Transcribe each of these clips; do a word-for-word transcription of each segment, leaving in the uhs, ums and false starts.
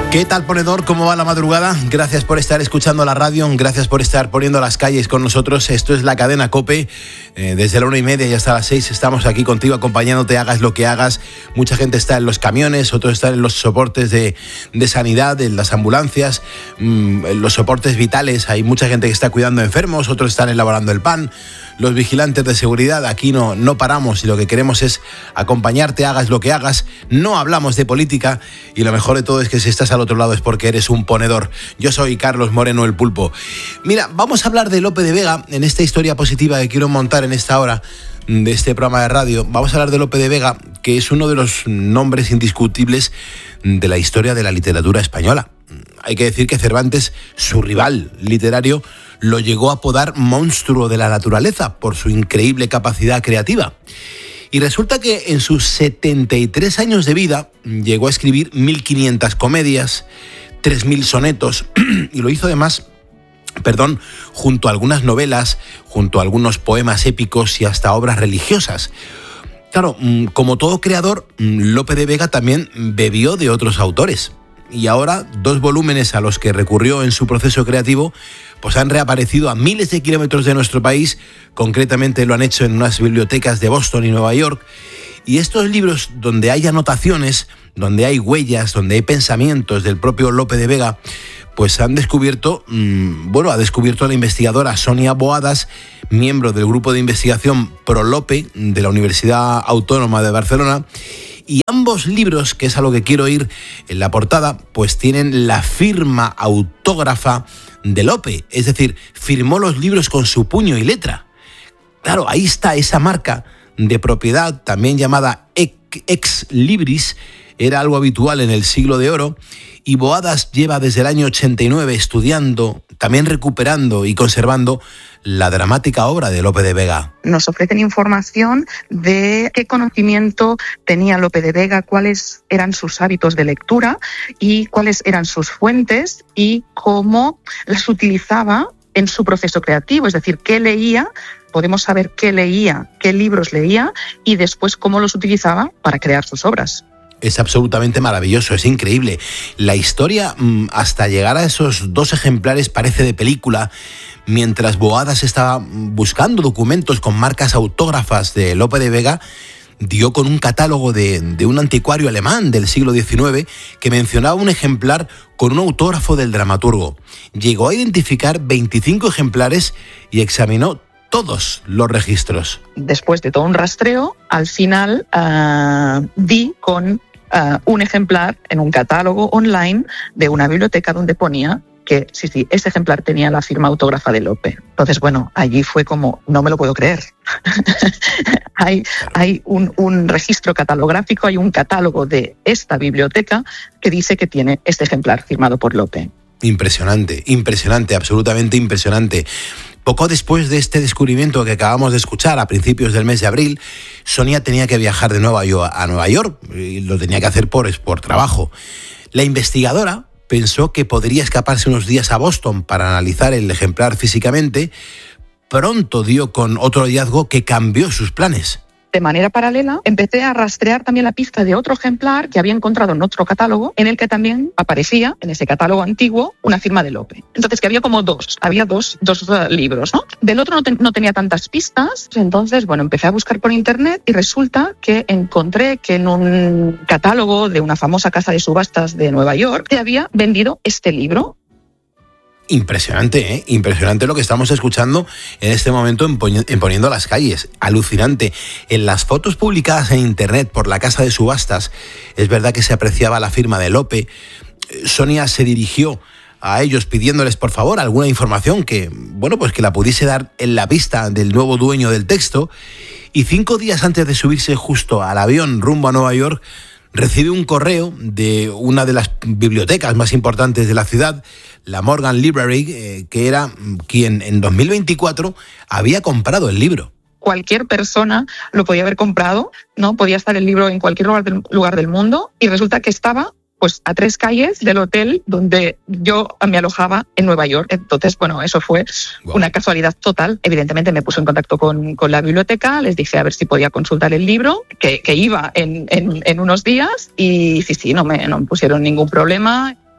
¿Qué tal, ponedor? ¿Cómo va la madrugada? Gracias por estar escuchando la radio, gracias por estar poniendo las calles con nosotros. Esto es la cadena COPE. Eh, desde la una y media y hasta las seis estamos aquí contigo acompañándote, hagas lo que hagas. Mucha gente está en los camiones, otros están en los soportes de, de sanidad, en las ambulancias, mmm, en los soportes vitales. Hay mucha gente que está cuidando a enfermos, otros están elaborando el pan. Los vigilantes de seguridad, aquí no, no paramos y lo que queremos es acompañarte, hagas lo que hagas. No hablamos de política y lo mejor de todo es que si estás al otro lado es porque eres un ponedor. Yo soy Carlos Moreno, el Pulpo. Mira, vamos a hablar de Lope de Vega en esta historia positiva que quiero montar en esta hora de este programa de radio. Vamos a hablar de Lope de Vega, que es uno de los nombres indiscutibles de la historia de la literatura española. Hay que decir que Cervantes, su rival literario, lo llegó a apodar monstruo de la naturaleza por su increíble capacidad creativa. Y resulta que en sus setenta y tres años de vida llegó a escribir mil quinientas comedias, tres mil sonetos y lo hizo además, perdón, junto a algunas novelas, junto a algunos poemas épicos y hasta obras religiosas. Claro, como todo creador, Lope de Vega también bebió de otros autores. Y ahora, dos volúmenes a los que recurrió en su proceso creativo, pues han reaparecido a miles de kilómetros de nuestro país. Concretamente lo han hecho en unas bibliotecas de Boston y Nueva York. Y estos libros, donde hay anotaciones, donde hay huellas, donde hay pensamientos del propio Lope de Vega, pues han descubierto, mmm, bueno, ha descubierto la investigadora Sonia Boadas, miembro del grupo de investigación ProLope de la Universidad Autónoma de Barcelona. Y ambos libros, que es a lo que quiero ir en la portada, pues tienen la firma autógrafa de Lope. Es decir, firmó los libros con su puño y letra. Claro, ahí está esa marca de propiedad, también llamada ex libris, era algo habitual en el siglo de oro. Y Boadas lleva desde el año ochenta y nueve estudiando, también recuperando y conservando la dramática obra de Lope de Vega. Nos ofrecen información de qué conocimiento tenía Lope de Vega, cuáles eran sus hábitos de lectura y cuáles eran sus fuentes y cómo las utilizaba en su proceso creativo, es decir, qué leía. Podemos saber qué leía, qué libros leía y después cómo los utilizaba para crear sus obras. Es absolutamente maravilloso, es increíble. La historia, hasta llegar a esos dos ejemplares, parece de película. Mientras Boadas estaba buscando documentos con marcas autógrafas de Lope de Vega, dio con un catálogo de, de un anticuario alemán del siglo diecinueve que mencionaba un ejemplar con un autógrafo del dramaturgo. Llegó a identificar veinticinco ejemplares y examinó todos los registros. Después de todo un rastreo, al final uh, di con uh, un ejemplar en un catálogo online de una biblioteca donde ponía que sí, sí, ese ejemplar tenía la firma autógrafa de Lope. Entonces, bueno, allí fue como, no me lo puedo creer. hay hay un, un registro catalográfico, hay un catálogo de esta biblioteca que dice que tiene este ejemplar firmado por Lope. Impresionante, impresionante, absolutamente impresionante. Poco después de este descubrimiento que acabamos de escuchar a principios del mes de abril, Sonia tenía que viajar de Nueva York a Nueva York y lo tenía que hacer por, por trabajo. La investigadora pensó que podría escaparse unos días a Boston para analizar el ejemplar físicamente. Pronto dio con otro hallazgo que cambió sus planes. De manera paralela, empecé a rastrear también la pista de otro ejemplar que había encontrado en otro catálogo, en el que también aparecía, en ese catálogo antiguo, una firma de Lope. Entonces, que había como dos, había dos, dos uh, libros, ¿no? Del otro no, te, no tenía tantas pistas, entonces, bueno, empecé a buscar por internet y resulta que encontré que en un catálogo de una famosa casa de subastas de Nueva York se había vendido este libro. Impresionante, ¿eh? Impresionante lo que estamos escuchando en este momento en, Poni- en Poniendo las Calles. Alucinante. En las fotos publicadas en internet por la casa de subastas, es verdad que se apreciaba la firma de Lope. Sonia se dirigió a ellos pidiéndoles por favor alguna información que, bueno, pues que la pudiese dar en la vista del nuevo dueño del texto. Y cinco días antes de subirse justo al avión rumbo a Nueva York, recibe un correo de una de las bibliotecas más importantes de la ciudad, la Morgan Library, eh, que era quien en dos mil veinticuatro había comprado el libro. Cualquier persona lo podía haber comprado, ¿no? Podía estar el libro en cualquier lugar del, lugar del mundo y resulta que estaba pues a tres calles del hotel donde yo me alojaba en Nueva York. Entonces, bueno, eso fue wow. una casualidad total. Evidentemente me puse en contacto con, con la biblioteca, les dije a ver si podía consultar el libro, que, que iba en, en, en unos días y sí, sí, no me, no me pusieron ningún problema.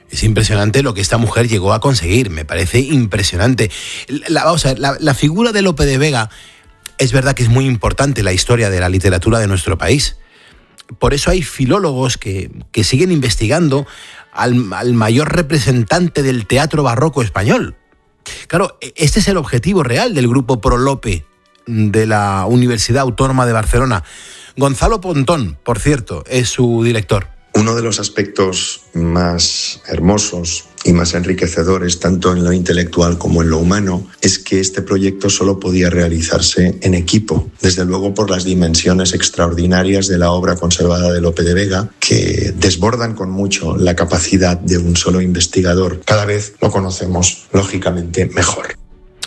Es impresionante lo que esta mujer llegó a conseguir, me parece impresionante. La, vamos a ver, la, la figura de Lope de Vega es verdad que es muy importante en la historia de la literatura de nuestro país. Por eso hay filólogos que, que siguen investigando al, al mayor representante del teatro barroco español. Claro, este es el objetivo real del grupo Pro Lope de la Universidad Autónoma de Barcelona. Gonzalo Pontón, por cierto, es su director. Uno de los aspectos más hermosos y más enriquecedores, tanto en lo intelectual como en lo humano, es que este proyecto solo podía realizarse en equipo, desde luego por las dimensiones extraordinarias de la obra conservada de Lope de Vega, que desbordan con mucho la capacidad de un solo investigador. Cada vez lo conocemos, lógicamente, mejor.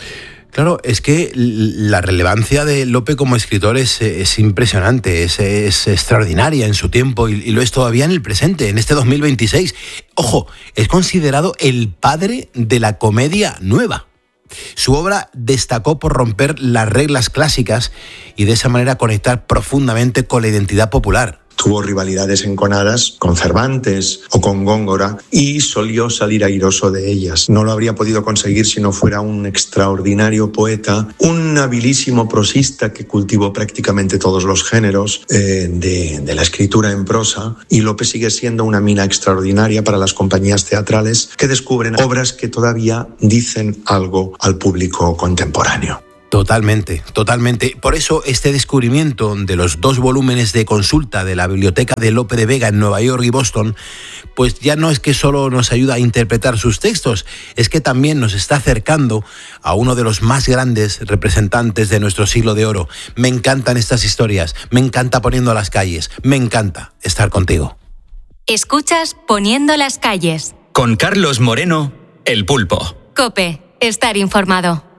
Claro, es que la relevancia de Lope como escritor es, es impresionante, es, es extraordinaria en su tiempo y, y lo es todavía en el presente, en este dos mil veintiséis. Ojo, es considerado el padre de la comedia nueva. Su obra destacó por romper las reglas clásicas y de esa manera conectar profundamente con la identidad popular. Tuvo rivalidades enconadas con Cervantes o con Góngora y solió salir airoso de ellas. No lo habría podido conseguir si no fuera un extraordinario poeta, un habilísimo prosista que cultivó prácticamente todos los géneros eh, de, de la escritura en prosa, y Lope sigue siendo una mina extraordinaria para las compañías teatrales que descubren obras que todavía dicen algo al público contemporáneo. Totalmente, totalmente. Por eso este descubrimiento de los dos volúmenes de consulta de la biblioteca de Lope de Vega en Nueva York y Boston, pues ya no es que solo nos ayuda a interpretar sus textos, es que también nos está acercando a uno de los más grandes representantes de nuestro siglo de oro. Me encantan estas historias, me encanta Poniendo las calles, me encanta estar contigo. Escuchas Poniendo las calles. Con Carlos Moreno, El Pulpo. COPE, estar informado.